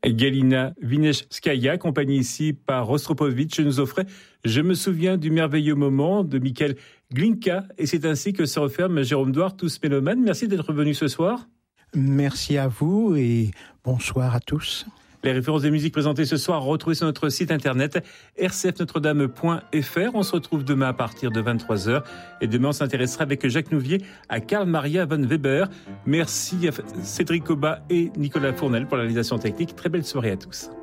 Galina Vineshskaya, accompagnée ici par Rostropovitch, nous offrait « Je me souviens du merveilleux moment » de Mikhail Glinka. Et c'est ainsi que se referme Jérôme Douart, Tous Mélomanes. Merci d'être venu ce soir. Merci à vous et bonsoir à tous. Les références des musiques présentées ce soir retrouvées sur notre site internet rcfnotredame.fr. On se retrouve demain à partir de 23h. Et demain, on s'intéressera avec Jacques Nouvier à Karl Maria von Weber. Merci à Cédric Oba et Nicolas Fournel pour la réalisation technique. Très belle soirée à tous.